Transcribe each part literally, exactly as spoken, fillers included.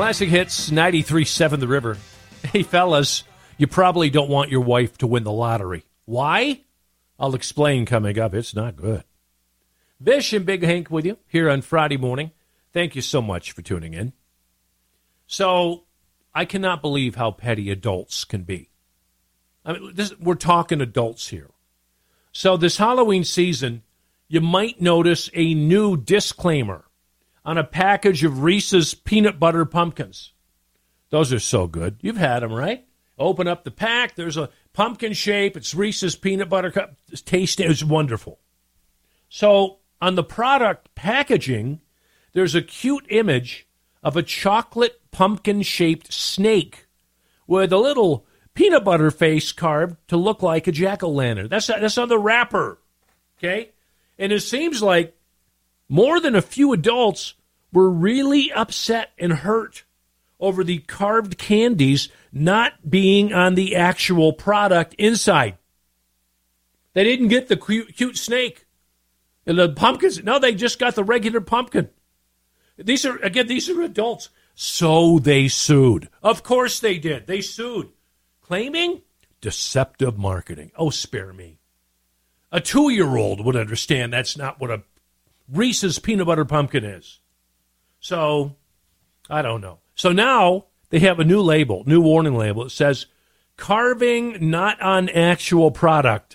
Classic Hits, ninety-three point seven The River. Hey, fellas, you probably don't want your wife to win the lottery. Why? I'll explain coming up. It's not good. Vish and Big Hank with you here on Friday morning. Thank you so much for tuning in. So, I cannot believe how petty adults can be. I mean, this, we're talking adults here. So, this Halloween season, you might notice a new disclaimer on a package of Reese's peanut butter pumpkins. Those are so good. You've had them, right? Open up the pack. There's a pumpkin shape. It's Reese's peanut butter cup. It's tasty. It's wonderful. So on the product packaging, there's a cute image of a chocolate pumpkin-shaped snake with a little peanut butter face carved to look like a jack-o'-lantern. That's, that's on the wrapper, okay? And it seems like more than a few adults were really upset and hurt over the carved candies not being on the actual product inside. They didn't get the cute, cute snake and the pumpkins. No, they just got the regular pumpkin. These are, again, these are adults. So they sued. Of course they did. They sued, claiming deceptive marketing. Oh, spare me. A two-year-old would understand that's not what a Reese's peanut butter pumpkin is. So, I don't know. So now they have a new label, new warning label. It says, carving not on actual product,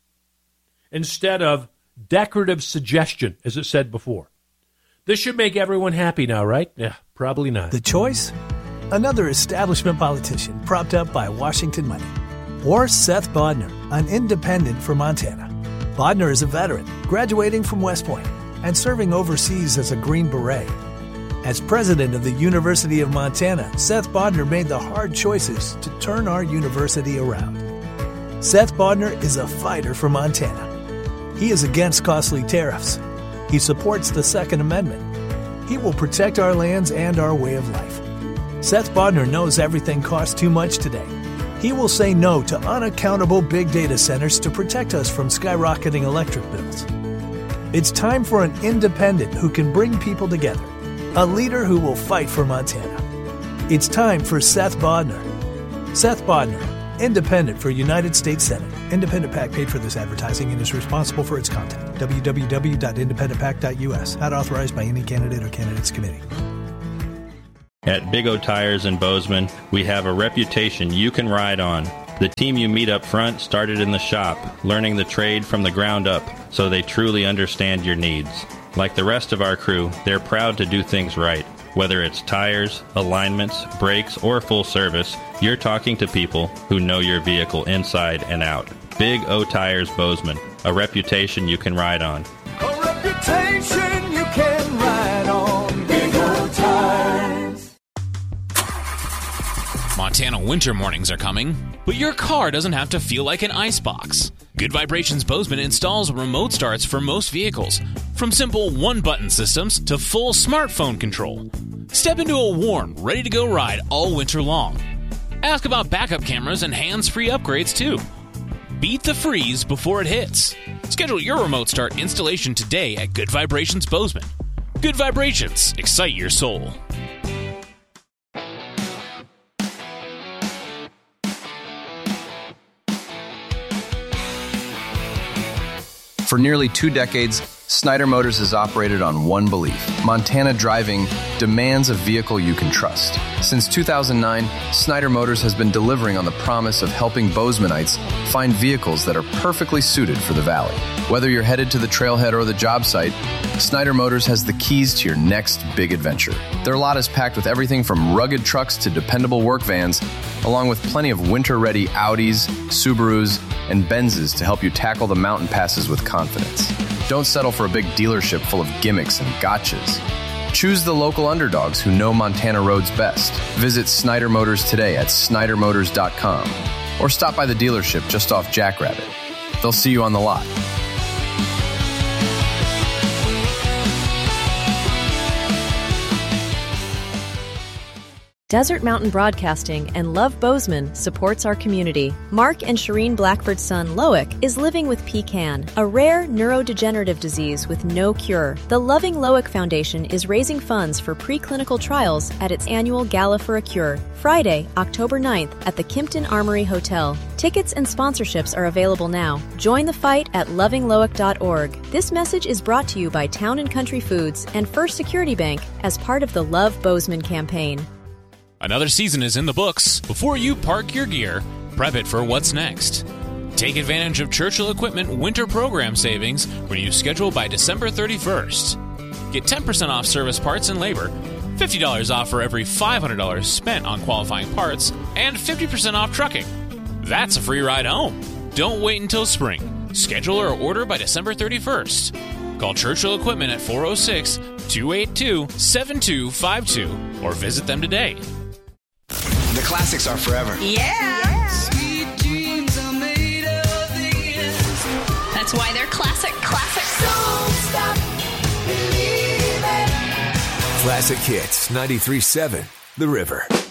instead of decorative suggestion, as it said before. This should make everyone happy now, right? Yeah, probably not. The choice? Another establishment politician propped up by Washington money. Or Seth Bodnar, an independent from Montana. Bodnar is a veteran, graduating from West Point and serving overseas as a Green Beret. As president of the University of Montana, Seth Bodnar made the hard choices to turn our university around. Seth Bodnar is a fighter for Montana. He is against costly tariffs. He supports the Second Amendment. He will protect our lands and our way of life. Seth Bodnar knows everything costs too much today. He will say no to unaccountable big data centers to protect us from skyrocketing electric bills. It's time for an independent who can bring people together. A leader who will fight for Montana. It's time for Seth Bodnar. Seth Bodnar, independent for United States Senate. Independent PAC paid for this advertising and is responsible for its content. w w w dot independent pac dot u s. Not authorized by any candidate or candidates committee. At Big O Tires in Bozeman, we have a reputation you can ride on. The team you meet up front started in the shop, learning the trade from the ground up, so they truly understand your needs. Like the rest of our crew, they're proud to do things right. Whether it's tires, alignments, brakes, or full service, you're talking to people who know your vehicle inside and out. Big O Tires Bozeman, a reputation you can ride on. A reputation you can ride on. Big O Tires. Montana winter mornings are coming, but your car doesn't have to feel like an icebox. Good Vibrations Bozeman installs remote starts for most vehicles, from simple one-button systems to full smartphone control. Step into a warm, ready-to-go ride all winter long. Ask about backup cameras and hands-free upgrades, too. Beat the freeze before it hits. Schedule your remote start installation today at Good Vibrations Bozeman. Good Vibrations. Excite your soul. For nearly two decades, Snyder Motors has operated on one belief: Montana driving demands a vehicle you can trust. Since two thousand nine, Snyder Motors has been delivering on the promise of helping Bosemanites find vehicles that are perfectly suited for the valley. Whether you're headed to the trailhead or the job site, Snyder Motors has the keys to your next big adventure. Their lot is packed with everything from rugged trucks to dependable work vans, along with plenty of winter-ready Audis, Subarus, and Benzes to help you tackle the mountain passes with confidence. Don't settle for a big dealership full of gimmicks and gotchas. Choose the local underdogs who know Montana roads best. Visit Snyder Motors today at snyder motors dot com or stop by the dealership just off Jackrabbit. They'll see you on the lot. Desert Mountain Broadcasting and Love Bozeman supports our community. Mark and Shireen Blackford's son, Loic, is living with P C A N, a rare neurodegenerative disease with no cure. The Loving Loic Foundation is raising funds for preclinical trials at its annual Gala for a Cure, Friday, October ninth at the Kimpton Armory Hotel. Tickets and sponsorships are available now. Join the fight at loving loic dot org. This message is brought to you by Town and Country Foods and First Security Bank as part of the Love Bozeman campaign. Another season is in the books. Before you park your gear, prep it for what's next. Take advantage of Churchill Equipment winter program savings when you schedule by December thirty-first. Get ten percent off service parts and labor, fifty dollars off for every five hundred dollars spent on qualifying parts, and fifty percent off trucking. That's a free ride home. Don't wait until spring. Schedule or order by December thirty-first. Call Churchill Equipment at four oh six, two eight two, seven two five two or visit them today. The classics are forever. Yeah. yeah. Sweet dreams are made of these. That's why they're classic. Classic. Don't stop believing. Classic Hits ninety-three point seven, The River.